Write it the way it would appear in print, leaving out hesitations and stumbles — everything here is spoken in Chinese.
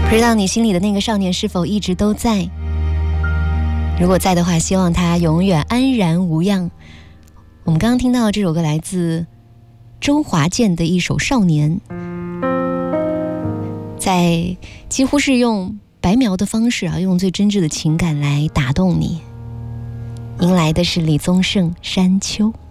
不知道你心里的那个少年是否一直都在？如果在的话，希望他永远安然无恙。我们刚刚听到这首歌来自周华健的一首《少年》，在几乎是用白描的方式用最真挚的情感来打动你。迎来的是李宗盛《山丘》。